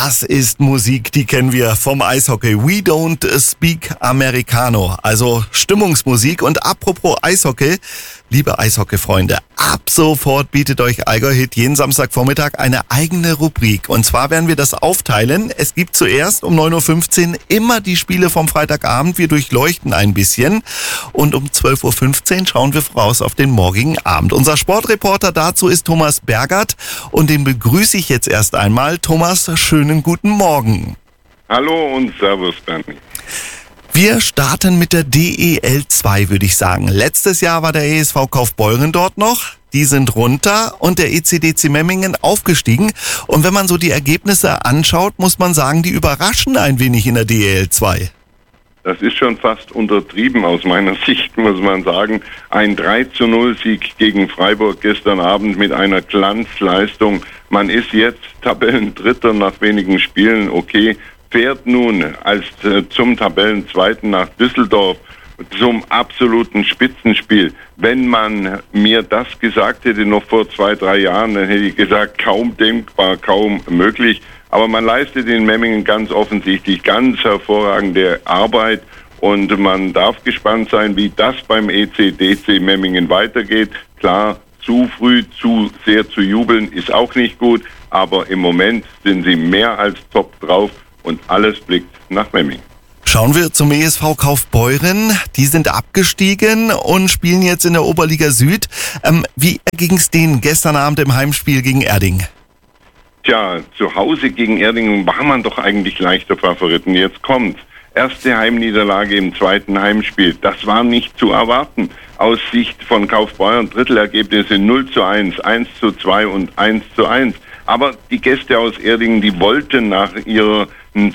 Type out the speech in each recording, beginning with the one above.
Das ist Musik, die kennen wir vom Eishockey. We don't speak Americano, also Stimmungsmusik. Und apropos Eishockey, liebe Eishockey-Freunde, ab sofort bietet euch Eiger Hit jeden Samstagvormittag eine eigene Rubrik. Und zwar werden wir das aufteilen. Es gibt zuerst um 9.15 Uhr immer die Spiele vom Freitagabend. Wir durchleuchten ein bisschen. Und um 12.15 Uhr schauen wir voraus auf den morgigen Abend. Unser Sportreporter dazu ist Thomas Bergert. Und den begrüße ich jetzt erst einmal. Thomas, schönen guten Morgen. Hallo und Servus, Bernie. Wir starten mit der DEL 2, würde ich sagen. Letztes Jahr war der ESV Kaufbeuren dort noch. Die sind runter und der ECDC Memmingen aufgestiegen. Und wenn man so die Ergebnisse anschaut, muss man sagen, die überraschen ein wenig in der DEL 2. Das ist schon fast untertrieben aus meiner Sicht, muss man sagen. Ein 3-0-Sieg gegen Freiburg gestern Abend mit einer Glanzleistung. Man ist jetzt Tabellendritter nach wenigen Spielen, okay. Fährt nun als zum Tabellenzweiten nach Düsseldorf zum absoluten Spitzenspiel. Wenn man mir das gesagt hätte noch vor 2-3 Jahren, dann hätte ich gesagt, kaum denkbar, kaum möglich. Aber man leistet in Memmingen ganz offensichtlich ganz hervorragende Arbeit und man darf gespannt sein, wie das beim ECDC Memmingen weitergeht. Klar, zu früh, zu sehr zu jubeln ist auch nicht gut, aber im Moment sind sie mehr als top drauf. Und alles blickt nach Memmingen. Schauen wir zum ESV Kaufbeuren. Die sind abgestiegen und spielen jetzt in der Oberliga Süd. Wie ging es denen gestern Abend im Heimspiel gegen Erding? Tja, zu Hause gegen Erding war man doch eigentlich leichter Favoriten. Jetzt kommt's. Erste Heimniederlage im zweiten Heimspiel. Das war nicht zu erwarten. Aus Sicht von Kaufbeuren Drittelergebnisse 0:1, 1:2 und 1:1. Aber die Gäste aus Erding, die wollten nach ihren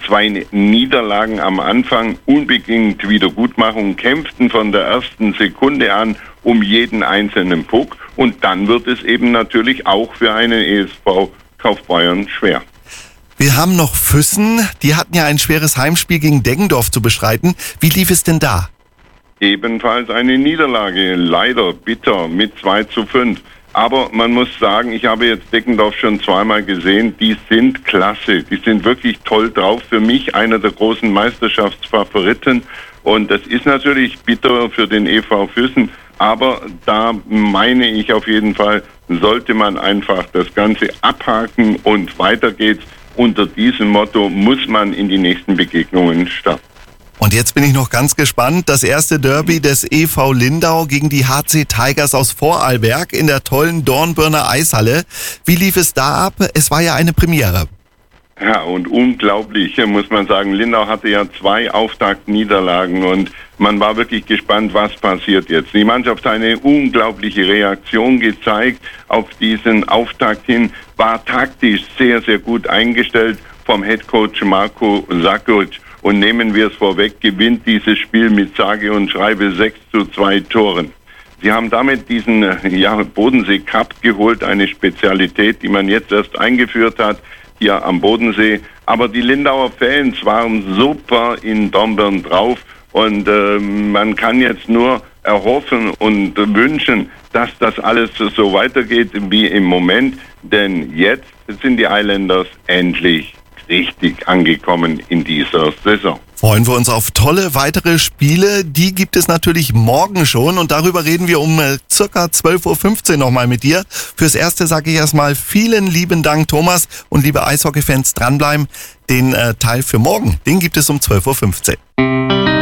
2 Niederlagen am Anfang unbedingt Wiedergutmachung, kämpften von der ersten Sekunde an um jeden einzelnen Puck. Und dann wird es eben natürlich auch für einen ESV Kaufbeuren schwer. Wir haben noch Füssen. Die hatten ja ein schweres Heimspiel gegen Deggendorf zu bestreiten. Wie lief es denn da? Ebenfalls eine Niederlage, leider bitter mit 2:5. Aber man muss sagen, ich habe jetzt Deggendorf schon zweimal gesehen, die sind klasse, die sind wirklich toll drauf. Für mich einer der großen Meisterschaftsfavoriten und das ist natürlich bitter für den EV Füssen, aber da meine ich auf jeden Fall, sollte man einfach das Ganze abhaken und weiter geht's. Unter diesem Motto muss man in die nächsten Begegnungen starten. Und jetzt bin ich noch ganz gespannt. Das erste Derby des EV Lindau gegen die HC Tigers aus Vorarlberg in der tollen Dornbirner Eishalle. Wie lief es da ab? Es war ja eine Premiere. Ja, und unglaublich, muss man sagen. Lindau hatte ja 2 Auftaktniederlagen und man war wirklich gespannt, was passiert jetzt. Die Mannschaft hat eine unglaubliche Reaktion gezeigt auf diesen Auftakt hin, war taktisch sehr, sehr gut eingestellt vom Headcoach Marko Sakic. Und nehmen wir es vorweg, gewinnt dieses Spiel mit sage und schreibe 6:2 Toren. Sie haben damit diesen Bodensee Cup geholt, eine Spezialität, die man jetzt erst eingeführt hat, hier am Bodensee. Aber die Lindauer Fans waren super in Dornbirn drauf und man kann jetzt nur erhoffen und wünschen, dass das alles so weitergeht wie im Moment. Denn jetzt sind die Islanders endlich richtig angekommen in dieser Saison. Freuen wir uns auf tolle weitere Spiele. Die gibt es natürlich morgen schon und darüber reden wir um circa 12.15 Uhr nochmal mit dir. Fürs Erste sage ich erstmal vielen lieben Dank, Thomas, und liebe Eishockey-Fans, dranbleiben. Den Teil für morgen, den gibt es um 12.15 Uhr.